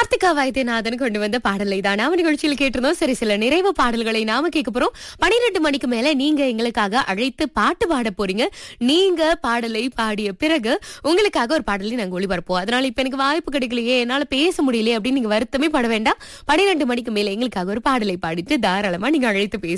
கார்த்திகா வைத்தியநாதன் கொண்டு வந்த பாடலை தான் நாம நிகழ்ச்சியில் கேட்டிருந்தோம். சரி, சில நிறைவு பாடல்களை நாம கேட்க போறோம். 12 மணிக்கு மேல நீங்க எங்களுக்காக அழைத்து பாட்டு பாட போறீங்க. நீங்க பாடலை பாடிய பிறகு உங்களுக்காக ஒரு பாடலை நாங்க ஒளிபரப்போம். அதனால இப்ப எனக்கு வாய்ப்பு கிடைக்கலையே, என்னால பேச முடியலையே அப்படின்னு நீங்க வருத்தமே பட வேண்டாம். 12 மணிக்கு மேல எங்களுக்காக ஒரு பாடலை பாடிட்டு தாராளமா நீங்க அழைத்து பேச